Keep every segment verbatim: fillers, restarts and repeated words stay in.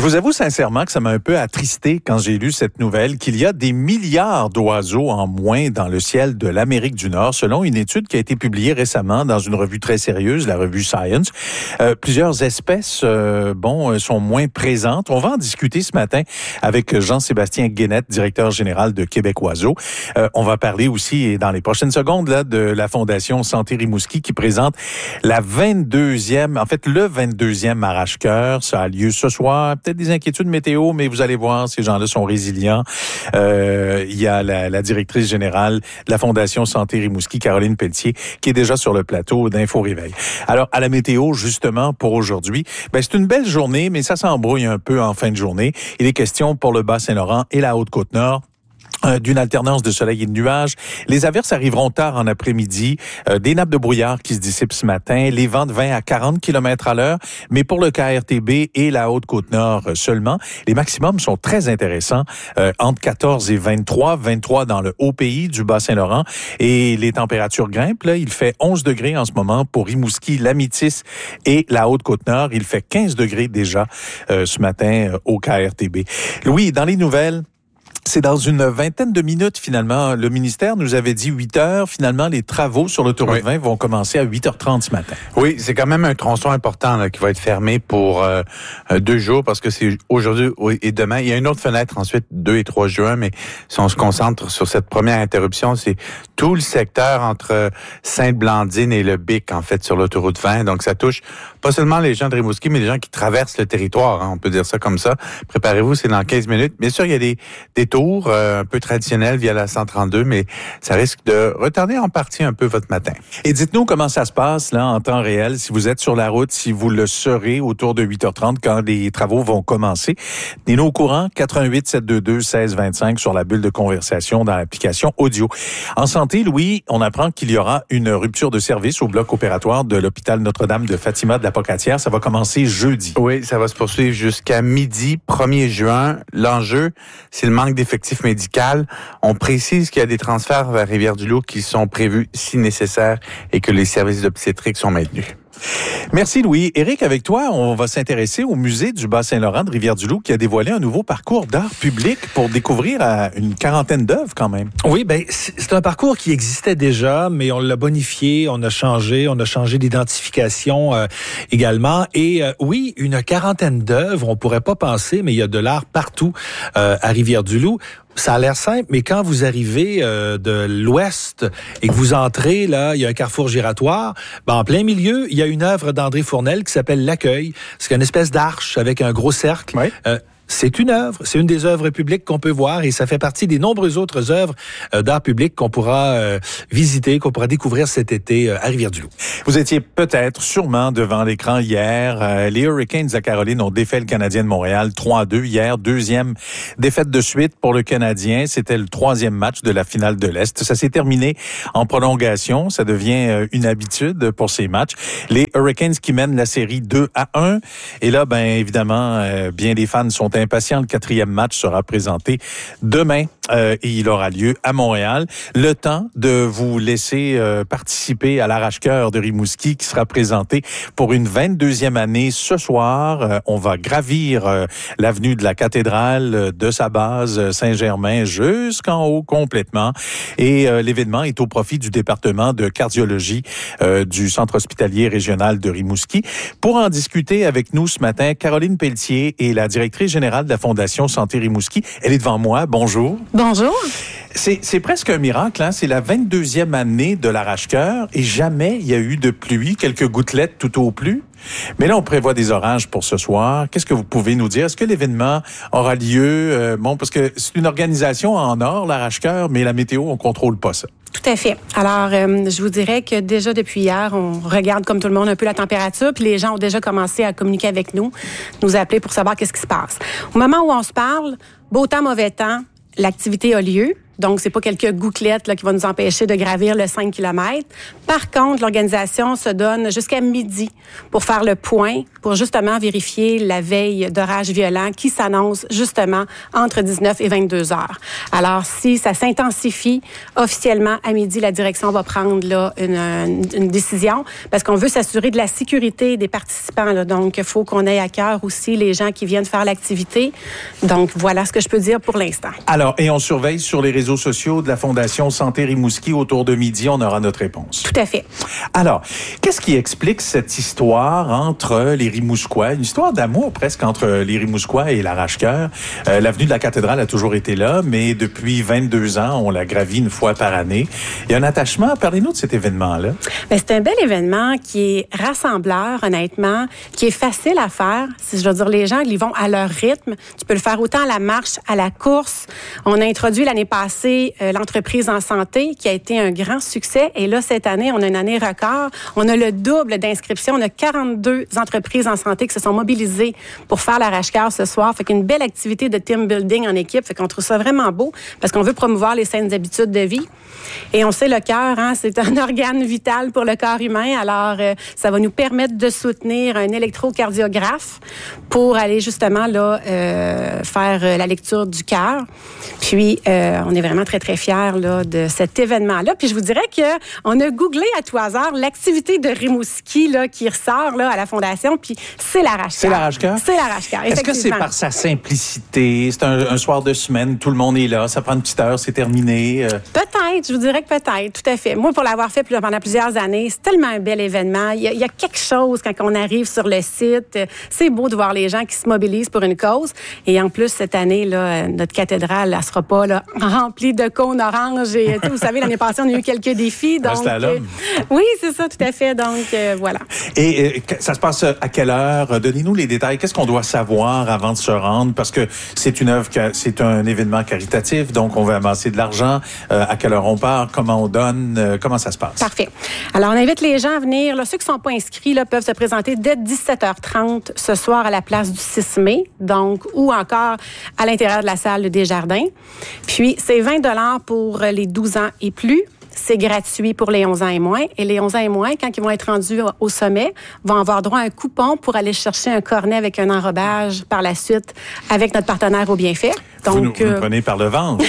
vous avoue sincèrement que ça m'a un peu attristé quand j'ai lu cette nouvelle qu'il y a des milliards d'oiseaux en moins dans le ciel de l'Amérique du Nord, selon une étude qui a été publiée récemment dans une revue très sérieuse, la revue Science. Euh, plusieurs espèces, euh, bon, sont moins présentes. On va en discuter ce matin avec Jean-Sébastien Guénette, directeur général de Québec Oiseaux. Euh, on va parler aussi, et dans les prochaines secondes, là, de la Fondation Santé Rimouski qui présente la vingt-deuxième, en fait, le vingt-deuxième arrache-cœur. Ça a lieu ce soir. Peut-être des inquiétudes météo, mais vous allez voir, ces gens-là sont résilients. Euh, il y a la, la directrice générale de la Fondation Santé Rimouski, Caroline Pelletier, qui est déjà sur le plateau d'Info Réveil. Alors, à la météo, justement, pour aujourd'hui, ben, c'est une belle journée, mais ça s'embrouille un peu en fin de journée. Il est question pour le Bas-Saint-Laurent et la Haute-Côte-Nord d'une alternance de soleil et de nuages. Les averses arriveront tard en après-midi. Euh, des nappes de brouillard qui se dissipent ce matin. Les vents de vingt à quarante kilomètres à l'heure. Mais pour le K R T B et la Haute-Côte-Nord seulement, les maximums sont très intéressants. Euh, entre quatorze et vingt-trois. vingt-trois dans le Haut-Pays du Bas-Saint-Laurent. Et les températures grimpent. Là, il fait onze degrés en ce moment pour Rimouski, l'Amitis et la Haute-Côte-Nord. Il fait quinze degrés déjà euh, ce matin euh, au K R T B. Louis, dans les nouvelles, c'est dans une vingtaine de minutes, finalement. Le ministère nous avait dit huit heures. Finalement, les travaux sur l'autoroute oui. vingt vont commencer à huit heures trente ce matin. Oui, c'est quand même un tronçon important là, qui va être fermé pour euh, deux jours parce que c'est aujourd'hui et demain. Il y a une autre fenêtre ensuite, deux et trois juin, mais si on se concentre sur cette première interruption, c'est tout le secteur entre Sainte-Blandine et le Bic, en fait, sur l'autoroute vingt. Donc, ça touche pas seulement les gens de Rimouski, mais les gens qui traversent le territoire. Hein, on peut dire ça comme ça. Préparez-vous, c'est dans quinze minutes. Bien sûr, il y a des, des tours euh, un peu traditionnels via la cent trente-deux, mais ça risque de retarder en partie un peu votre matin. Et dites-nous comment ça se passe là en temps réel, si vous êtes sur la route, si vous le serez autour de huit heures trente quand les travaux vont commencer. Tenez-nous au courant, quatre un huit sept deux deux un six deux cinq sur la bulle de conversation dans l'application audio. En santé, Louis, on apprend qu'il y aura une rupture de service au bloc opératoire de l'hôpital Notre-Dame de Fatima de la Pocatière. Ça va commencer jeudi. Oui, ça va se poursuivre jusqu'à midi, premier juin. L'enjeu, c'est le manque d'effectifs médicaux. On précise qu'il y a des transferts vers Rivière-du-Loup qui sont prévus si nécessaire et que les services d'obstétrique sont maintenus. Merci Louis. Éric, avec toi, on va s'intéresser au musée du Bas-Saint-Laurent de Rivière-du-Loup qui a dévoilé un nouveau parcours d'art public pour découvrir une quarantaine d'œuvres quand même. Oui, ben c'est un parcours qui existait déjà, mais on l'a bonifié, on a changé, on a changé d'identification euh, également. Et euh, oui, une quarantaine d'œuvres, on pourrait pas penser, mais il y a de l'art partout euh, à Rivière-du-Loup. Ça a l'air simple, mais quand vous arrivez euh, de l'ouest et que vous entrez, là, il y a un carrefour giratoire, ben, en plein milieu, il y a une œuvre d'André Fournel qui s'appelle L'Accueil. C'est une espèce d'arche avec un gros cercle. Oui. Euh, C'est une œuvre, c'est une des œuvres publiques qu'on peut voir et ça fait partie des nombreuses autres œuvres euh, d'art public qu'on pourra euh, visiter, qu'on pourra découvrir cet été euh, à Rivière-du-Loup. Vous étiez peut-être, sûrement, devant l'écran hier. Euh, les Hurricanes de Caroline ont défait le Canadien de Montréal trois à deux hier. Deuxième défaite de suite pour le Canadien. C'était le troisième match de la finale de l'Est. Ça s'est terminé en prolongation. Ça devient euh, une habitude pour ces matchs. Les Hurricanes qui mènent la série deux à un. Et là, ben évidemment, euh, bien des fans sont impatient. Le quatrième match sera présenté demain euh, et il aura lieu à Montréal. Le temps de vous laisser euh, participer à l'arrache-cœur de Rimouski qui sera présenté pour une vingt-deuxième année ce soir. Euh, on va gravir euh, l'avenue de la cathédrale euh, de sa base Saint-Germain jusqu'en haut complètement. Et euh, l'événement est au profit du département de cardiologie euh, du Centre hospitalier régional de Rimouski. Pour en discuter avec nous ce matin, Caroline Pelletier est la directrice générale de la Fondation Santé Rimouski. Elle est devant moi. Bonjour. Bonjour. C'est, c'est presque un miracle, hein? C'est la vingt-deuxième année de l'arrache-cœur et jamais il y a eu de pluie, quelques gouttelettes tout au plus. Mais là, on prévoit des orages pour ce soir. Qu'est-ce que vous pouvez nous dire? Est-ce que l'événement aura lieu? Euh, bon, parce que c'est une organisation en or, l'arrache-cœur, mais la météo, on contrôle pas ça. Tout à fait. Alors, euh, je vous dirais que déjà depuis hier, on regarde comme tout le monde un peu la température, puis les gens ont déjà commencé à communiquer avec nous, nous appeler pour savoir qu'est-ce qui se passe. Au moment où on se parle, beau temps, mauvais temps, l'activité a lieu. Donc, c'est pas quelques gouttelettes là, qui vont nous empêcher de gravir le cinq kilomètres. Par contre, l'organisation se donne jusqu'à midi pour faire le point, pour justement vérifier la veille d'orage violent qui s'annonce justement entre dix-neuf et vingt-deux heures. Alors, si ça s'intensifie, officiellement, à midi, la direction va prendre là, une, une, une décision parce qu'on veut s'assurer de la sécurité des participants. Là. Donc, il faut qu'on ait à cœur aussi les gens qui viennent faire l'activité. Donc, voilà ce que je peux dire pour l'instant. Alors, et on surveille sur les réseaux sociaux de la Fondation Santé Rimouski autour de midi, on aura notre réponse. Tout à fait. Alors, qu'est-ce qui explique cette histoire entre les Rimousquois, une histoire d'amour presque entre les Rimousquois et l'Arrache-Cœur? Euh, l'avenue de la Cathédrale a toujours été là, mais depuis vingt-deux ans, on la gravit une fois par année. Il y a un attachement. Parlez-nous de cet événement-là. Bien, c'est un bel événement qui est rassembleur, honnêtement, qui est facile à faire. Si je veux dire, les gens, ils vont à leur rythme. Tu peux le faire autant à la marche, à la course. On a introduit l'année passée euh, l'entreprise en santé, qui a été un grand succès. Et là, cette année, on a une année record. On a le double d'inscriptions. On a quarante-deux entreprises en santé qui se sont mobilisées pour faire l'arrache-cœur ce soir. Fait qu'une belle activité de team building en équipe. Fait qu'on trouve ça vraiment beau parce qu'on veut promouvoir les saines habitudes de vie. Et on sait, le cœur, hein, c'est un organe vital pour le corps humain. Alors, euh, ça va nous permettre de soutenir un électrocardiographe pour aller justement là euh, faire euh, la lecture du cœur. Puis, euh, on est vraiment très, très fiers là, de cet événement-là. Puis, je vous dirais que on a googlé à tout hasard l'activité de Rimouski là, qui ressort là, à la Fondation. Puis, c'est l'arrache-cœur. C'est l'arrache-cœur? C'est l'arrache-cœur, Est-ce que c'est par sa simplicité? C'est un, un soir de semaine, tout le monde est là, ça prend une petite heure, c'est terminé. Euh... Peut-être, je vous dirais que peut-être, tout à fait. Moi, pour l'avoir fait pendant plusieurs années, c'est tellement un bel événement. Il y a, il y a quelque chose quand on arrive sur le site. C'est beau de voir les gens qui se mobilisent pour une cause. Et en plus, cette année, là, notre cathédrale, elle sera pas là, remplie de cônes oranges. Et, vous savez, l'année passée, on a eu quelques défis. Donc, à l'homme. Euh, oui, c'est ça, tout à fait. Donc, euh, voilà. Et euh, ça se passe à quelle heure? Donnez-nous les détails. Qu'est-ce qu'on doit savoir avant de se rendre? Parce que c'est une œuvre, c'est un événement caritatif, donc on veut amasser de l'argent. Euh, à quelle heure on part? Comment on donne? Euh, comment ça se passe? Parfait. Alors, on invite les gens à venir. Là, ceux qui ne sont pas inscrits là, peuvent se présenter dès dix-sept heures trente ce soir à la place du six mai, donc, ou encore à l'intérieur de la salle des Jardins. Puis, c'est vingt dollars pour les douze ans et plus. C'est gratuit pour les onze ans et moins. Et les onze ans et moins, quand ils vont être rendus au sommet, vont avoir droit à un coupon pour aller chercher un cornet avec un enrobage par la suite avec notre partenaire au Bienfait. Donc, vous nous, vous nous prenez par le ventre.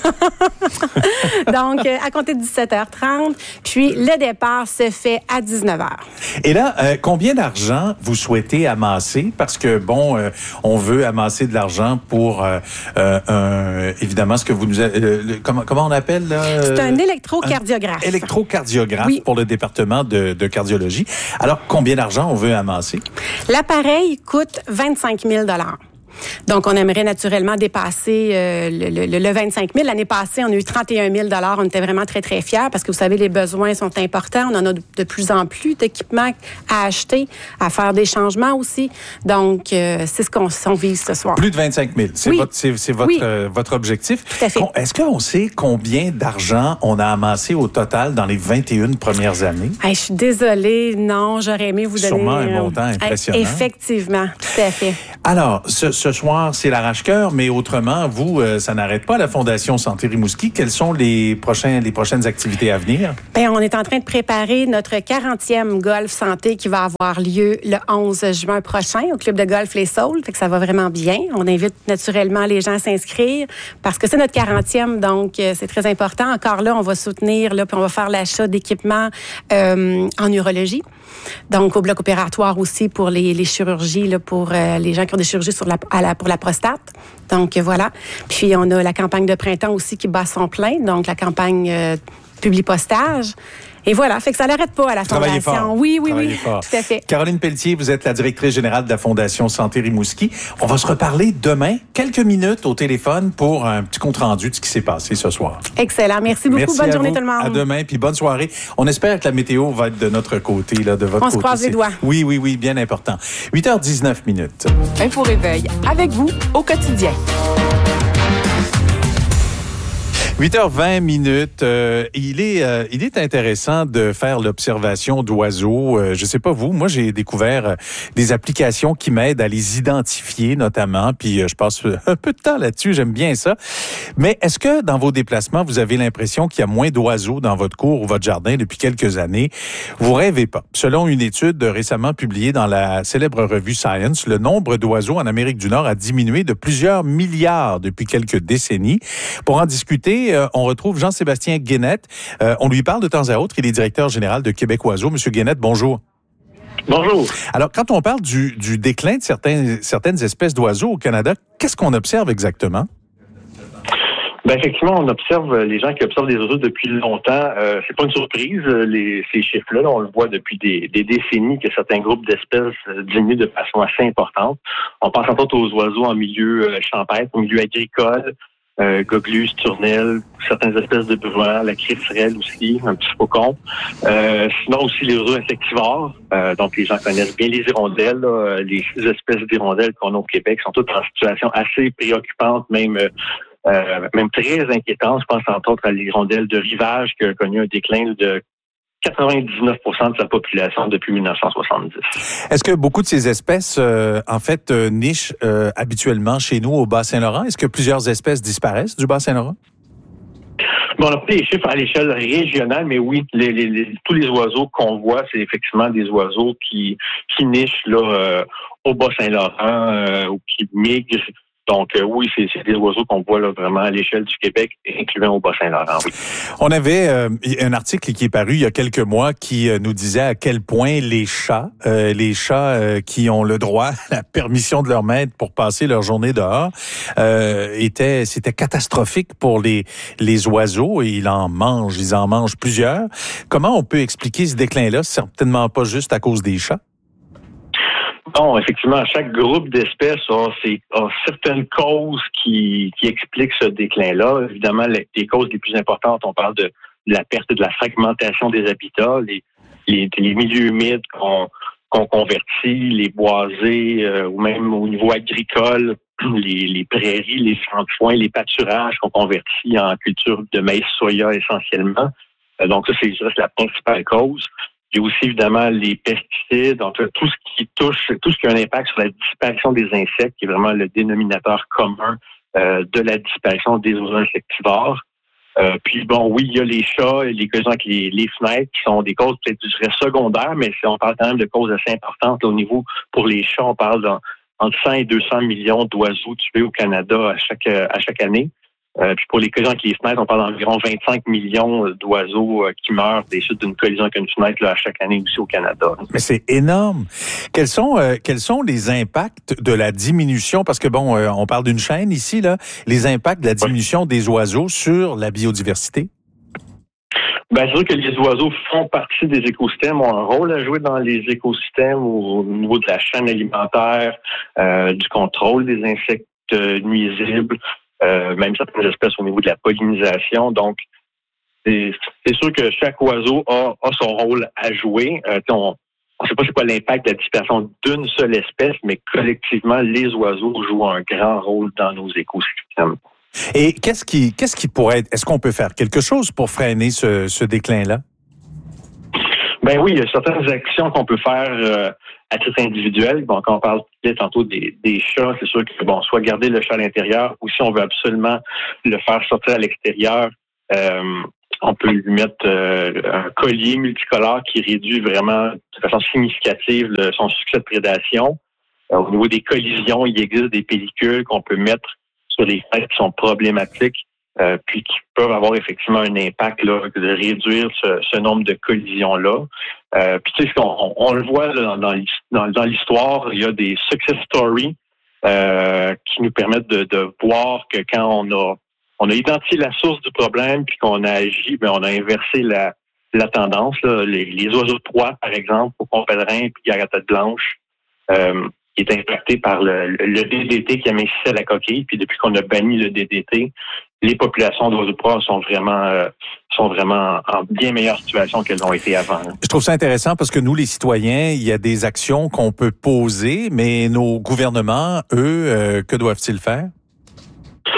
Donc, euh, à compter de dix-sept heures trente. Puis, le départ se fait à dix-neuf heures. Et là, euh, combien d'argent vous souhaitez amasser? Parce que, bon, euh, on veut amasser de l'argent pour, euh, euh, un, évidemment, ce que vous nous... Euh, le, comment, comment on appelle? Là, C'est un électrocardiographe. Un électrocardiographe oui. pour le département de, de cardiologie. Alors, combien d'argent on veut amasser? L'appareil coûte vingt-cinq mille dollars. Donc, on aimerait naturellement dépasser euh, le, le, le vingt-cinq mille. L'année passée, on a eu trente et un mille dollars. On était vraiment très, très fiers parce que, vous savez, les besoins sont importants. On en a de, de plus en plus d'équipements à acheter, à faire des changements aussi. Donc, euh, c'est ce qu'on on vise ce soir. Plus de vingt-cinq mille. C'est oui. votre, c'est, c'est votre, oui. euh, votre objectif. Tout à fait. Est-ce qu'on sait combien d'argent on a amassé au total dans les vingt et une premières années? Hey, je suis désolée. Non, j'aurais aimé vous donner... Sûrement un montant impressionnant. Effectivement, tout à fait. Alors, ce, ce soir, c'est l'arrache-cœur, mais autrement, vous, euh, ça n'arrête pas la Fondation Santé Rimouski. Quelles sont les, prochains, les prochaines activités à venir? Bien, on est en train de préparer notre quarantième Golf Santé qui va avoir lieu le onze juin prochain au Club de golf Les Saules. Fait que ça va vraiment bien. On invite naturellement les gens à s'inscrire parce que c'est notre quarantième, donc euh, c'est très important. Encore là, on va soutenir, là, puis on va faire l'achat d'équipements euh, en urologie. Donc, au bloc opératoire aussi pour les, les chirurgies, là, pour euh, les gens qui ont des chirurgies sur la, à la, pour la prostate. Donc, euh, voilà. Puis, on a la campagne de printemps aussi qui bat son plein. Donc, la campagne euh, Publipostage. Et voilà, fait que ça n'arrête pas à la Travaillez Fondation. Fort. Oui, oui, Travaillez oui, fort. tout à fait. Caroline Pelletier, vous êtes la directrice générale de la Fondation Santé Rimouski. On va se reparler demain, quelques minutes au téléphone pour un petit compte-rendu de ce qui s'est passé ce soir. Excellent. Merci beaucoup. Merci bonne journée vous. tout le monde. À demain, puis bonne soirée. On espère que la météo va être de notre côté, là, de votre On côté. se croise les doigts. Oui, oui, oui, bien important. huit heures dix-neuf minutes. Info Réveil, avec vous au quotidien. huit heures vingt minutes. Euh, il est, euh, il est intéressant de faire l'observation d'oiseaux. Euh, je sais pas vous, moi j'ai découvert euh, des applications qui m'aident à les identifier notamment. Puis euh, je passe un peu de temps là-dessus. J'aime bien ça. Mais est-ce que dans vos déplacements, vous avez l'impression qu'il y a moins d'oiseaux dans votre cour ou votre jardin depuis quelques années? Vous rêvez pas. Selon une étude récemment publiée dans la célèbre revue Science, le nombre d'oiseaux en Amérique du Nord a diminué de plusieurs milliards depuis quelques décennies. Pour en discuter, euh, on retrouve Jean-Sébastien Guénette. Euh, on lui parle de temps à autre. Il est directeur général de Québec Oiseaux. Monsieur Guénette, bonjour. Bonjour. Alors, quand on parle du, du déclin de certains, certaines espèces d'oiseaux au Canada, qu'est-ce qu'on observe exactement? Ben effectivement, on observe les gens qui observent des oiseaux depuis longtemps. Euh, c'est pas une surprise, les, ces chiffres-là. Là, on le voit depuis des, des décennies que certains groupes d'espèces diminuent de façon assez importante. On pense entre autres aux oiseaux en milieu euh, champêtre, en milieu agricole, euh, gogelus, turnelles, certaines espèces de bruants, la crisserelle aussi, un petit faucon. Euh, sinon aussi les oiseaux insectivores. Euh, donc les gens connaissent bien les hirondelles. Là. Les espèces d'hirondelles qu'on a au Québec sont toutes en situation assez préoccupante, même euh, Euh, même très inquiétant. Je pense entre autres à l'hirondelle de rivage qui a connu un déclin de quatre-vingt-dix-neuf pour cent de sa population depuis dix-neuf cent soixante-dix. Est-ce que beaucoup de ces espèces, euh, en fait, euh, nichent euh, habituellement chez nous au Bas-Saint-Laurent? Est-ce que plusieurs espèces disparaissent du Bas-Saint-Laurent? Bon, on a pris les chiffres à l'échelle régionale, mais oui, les, les, les, tous les oiseaux qu'on voit, c'est effectivement des oiseaux qui, qui nichent là, euh, au Bas-Saint-Laurent euh, ou qui migrent. Donc euh, oui, c'est, c'est des oiseaux qu'on voit là, vraiment à l'échelle du Québec, incluant au Bas-Saint-Laurent, oui. On avait euh, un article qui est paru il y a quelques mois qui euh, nous disait à quel point les chats, euh, les chats euh, qui ont le droit, la permission de leur maître pour passer leur journée dehors, euh, étaient, c'était catastrophique pour les, les oiseaux et ils en mangent, ils en mangent plusieurs. Comment on peut expliquer ce déclin-là? C'est certainement pas juste à cause des chats. Non, effectivement, chaque groupe d'espèces a, ses, a certaines causes qui, qui expliquent ce déclin-là. Évidemment, les, les causes les plus importantes, on parle de, de la perte de la fragmentation des habitats, les, les, les milieux humides qu'on, qu'on convertit, les boisés, euh, ou même au niveau agricole, les, les prairies, les champs de foin, les pâturages qu'on convertit en culture de maïs soya essentiellement. Euh, donc ça, c'est, c'est la principale cause. Il y a aussi évidemment les pesticides, donc tout ce qui touche, tout ce qui a un impact sur la disparition des insectes, qui est vraiment le dénominateur commun euh, de la disparition des oiseaux insectivores. Euh, puis bon, oui, il y a les chats, les collisions avec les, les fenêtres, qui sont des causes peut-être, je dirais, secondaires, mais si on parle quand même de causes assez importantes là, au niveau, pour les chats, on parle d'entre cent et deux cents millions d'oiseaux tués au Canada à chaque à chaque année. Euh, puis pour les collisions avec les fenêtres, on parle d'environ vingt-cinq millions d'oiseaux euh, qui meurent des suites d'une collision avec une fenêtre là, à chaque année aussi au Canada. Mais c'est énorme. Quels sont euh, quels sont les impacts de la diminution? Parce que bon, euh, on parle d'une chaîne ici, là. Les impacts de la diminution des oiseaux sur la biodiversité? Ben, c'est sûr que les oiseaux font partie des écosystèmes, ont un rôle à jouer dans les écosystèmes au niveau de la chaîne alimentaire, euh, du contrôle des insectes euh, nuisibles. Euh, même certaines espèces au niveau de la pollinisation. Donc, c'est, c'est sûr que chaque oiseau a, a son rôle à jouer. Euh, on ne sait pas c'est quoi l'impact de la disparition d'une seule espèce, mais collectivement, les oiseaux jouent un grand rôle dans nos écosystèmes. Et qu'est-ce qui, qu'est-ce qui pourrait être... Est-ce qu'on peut faire quelque chose pour freiner ce, ce déclin-là? Ben oui, il y a certaines actions qu'on peut faire euh, à titre individuel. Bon, quand on parle tantôt des, des chats, c'est sûr que bon, soit garder le chat à l'intérieur, ou si on veut absolument le faire sortir à l'extérieur, euh, on peut lui mettre euh, un collier multicolore qui réduit vraiment de façon significative le, son succès de prédation. Euh, au niveau des collisions, il existe des pellicules qu'on peut mettre sur les fenêtres qui sont problématiques. Euh, puis qui peuvent avoir effectivement un impact là, de réduire ce, ce nombre de collisions-là. Euh, puis tu sais, on, on le voit là, dans, dans, dans l'histoire, il y a des success stories euh, qui nous permettent de, de voir que quand on a on a identifié la source du problème puis qu'on a agi, bien, on a inversé la, la tendance. Là. Les, les oiseaux de proie, par exemple, au pont-pèlerin puis à la tête blanche, euh, qui est impacté par le, le D D T qui amincissait la coquille. Puis depuis qu'on a banni le D D T, les populations d'oiseaux de proie sont vraiment euh, sont vraiment en bien meilleure situation qu'elles ont été avant. Je trouve ça intéressant parce que nous, les citoyens, il y a des actions qu'on peut poser, mais nos gouvernements, eux, euh, que doivent-ils faire?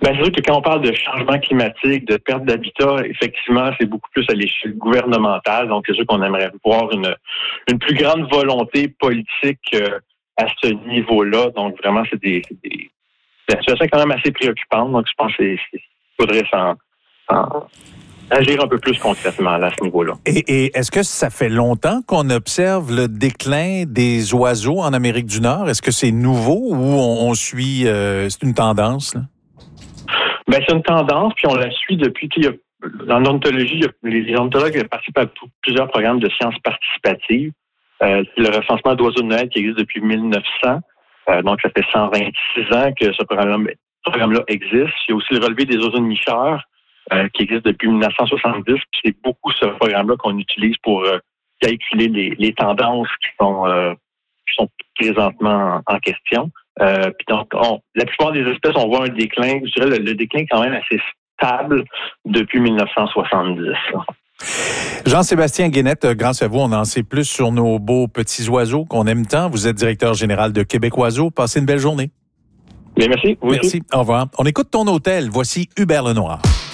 Ben, c'est sûr que quand on parle de changement climatique, de perte d'habitat, effectivement, c'est beaucoup plus à l'échelle gouvernementale. Donc, c'est sûr qu'on aimerait voir une, une plus grande volonté politique euh, à ce niveau-là. Donc, vraiment, c'est des, c'est des la situation est quand même assez préoccupante. Donc, je pense qu'il faudrait s'en, s'en agir un peu plus concrètement là, à ce niveau-là. Et, et est-ce que ça fait longtemps qu'on observe le déclin des oiseaux en Amérique du Nord? Est-ce que c'est nouveau ou on, on suit, euh, c'est une tendance, là? Ben, c'est une tendance, puis on la suit depuis qu'il y a, dans l'ornithologie, il y a, les ornithologues participent à tout, plusieurs programmes de sciences participatives. Euh, c'est le recensement d'oiseaux de Noël qui existe depuis mille neuf cents. Euh, donc, ça fait cent vingt-six ans que ce programme-là, ce programme-là existe. Il y a aussi le relevé des oiseaux de nicheurs euh, qui existe depuis mille neuf cent soixante-dix. Puis c'est beaucoup ce programme-là qu'on utilise pour euh, calculer les, les tendances qui sont, euh, qui sont présentement en, en question. Euh, puis donc, on, la plupart des espèces, on voit un déclin, je dirais le, le déclin est quand même assez stable depuis mille neuf cent soixante-dix. Jean-Sébastien Guénette, grâce à vous, on en sait plus sur nos beaux petits oiseaux qu'on aime tant. Vous êtes directeur général de Québec Oiseaux. Passez une belle journée. Bien, merci. Merci. Au revoir. On écoute Ton Hôtel. Voici Hubert Lenoir.